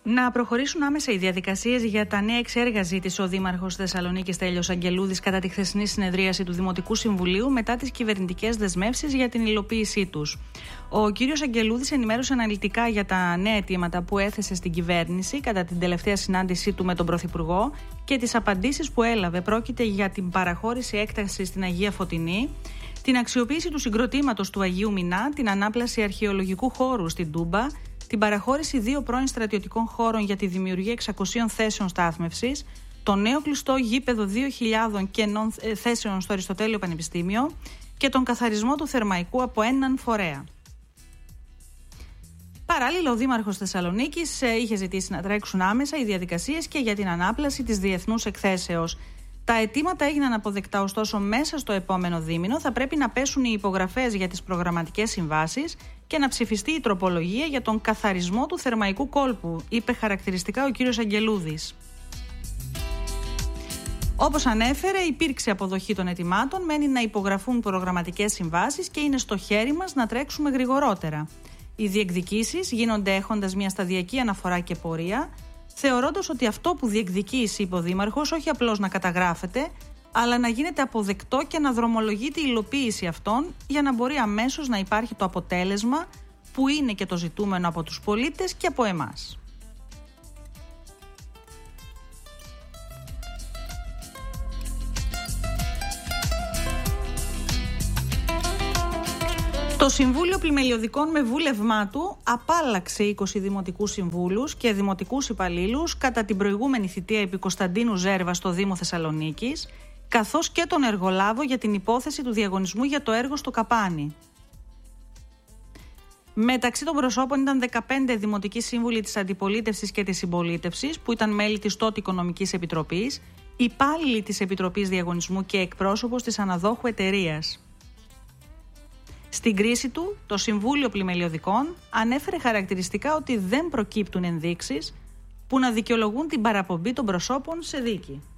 Να προχωρήσουν άμεσα οι διαδικασίες για τα νέα εξέργα ζήτησε ο Δήμαρχος Θεσσαλονίκης Τέλειος Αγγελούδης κατά τη χθεσινή συνεδρίαση του Δημοτικού Συμβουλίου μετά τις κυβερνητικές δεσμεύσεις για την υλοποίησή τους. Ο κύριος Αγγελούδης ενημέρωσε αναλυτικά για τα νέα αιτήματα που έθεσε στην κυβέρνηση κατά την τελευταία συνάντησή του με τον Πρωθυπουργό και τις απαντήσεις που έλαβε. Πρόκειται για την παραχώρηση έκτασης στην Αγία Φωτεινή, την αξιοποίηση του συγκροτήματος του Αγίου Μινά, την ανάπλαση αρχαιολογικού χώρου στην Τούμπα, την παραχώρηση 2 πρώην στρατιωτικών χώρων για τη δημιουργία 600 θέσεων στάθμευσης, το νέο κλειστό γήπεδο 2.000 κενών θέσεων στο Αριστοτέλειο Πανεπιστήμιο και τον καθαρισμό του Θερμαϊκού από έναν φορέα. Παράλληλα, ο Δήμαρχος Θεσσαλονίκης είχε ζητήσει να τρέξουν άμεσα οι διαδικασίες και για την ανάπλαση της διεθνούς εκθέσεως. Τα αιτήματα έγιναν αποδεκτά, ωστόσο μέσα στο επόμενο δίμηνο θα πρέπει να πέσουν οι υπογραφές για τις προγραμματικές συμβάσεις και να ψηφιστεί η τροπολογία για τον καθαρισμό του Θερμαϊκού κόλπου, είπε χαρακτηριστικά ο κύριος Αγγελούδης. Όπως ανέφερε, υπήρξε αποδοχή των αιτημάτων, μένει να υπογραφούν προγραμματικές συμβάσεις και είναι στο χέρι μας να τρέξουμε γρηγορότερα. Οι διεκδικήσεις γίνονται έχοντας μια σταδιακή αναφορά και πορεία, θεωρώντας ότι αυτό που διεκδικεί, είπε ο Δήμαρχος, όχι απλώς να καταγράφεται, αλλά να γίνεται αποδεκτό και να δρομολογείται η υλοποίηση αυτών για να μπορεί αμέσως να υπάρχει το αποτέλεσμα που είναι και το ζητούμενο από τους πολίτες και από εμάς. Το Συμβούλιο Πλημελιωδικών με βούλευμά του απάλλαξε 20 δημοτικούς συμβούλους και δημοτικούς υπαλλήλους κατά την προηγούμενη θητεία επί Κωνσταντίνου Ζέρβα στο Δήμο Θεσσαλονίκης, καθώς και τον εργολάβο για την υπόθεση του διαγωνισμού για το έργο στο Καπάνι. Μεταξύ των προσώπων ήταν 15 δημοτικοί σύμβουλοι της Αντιπολίτευσης και της Συμπολίτευσης, που ήταν μέλη της τότε Οικονομικής Επιτροπής, υπάλληλοι της Επιτροπής Διαγωνισμού και εκπρόσωπος της αναδόχου εταιρείας. Στην κρίση του, το Συμβούλιο Πλημελιωδικών ανέφερε χαρακτηριστικά ότι δεν προκύπτουν ενδείξεις που να δικαιολογούν την παραπομπή των προσώπων σε δίκη.